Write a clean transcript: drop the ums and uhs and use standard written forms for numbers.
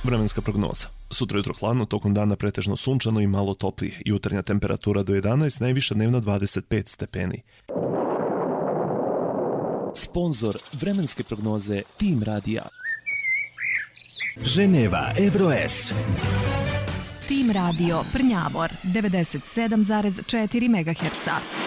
Vremenska prognoza. Sutra jutro hladno, tokom dana pretežno sunčano i malo toplije. Jutarnja temperatura do 11, najviša dnevna 25 stepeni. Sponzor vremenske prognoze Tim Radija. Ženeva Evroes. Tim Radio Prnjavor 97,4 MHz.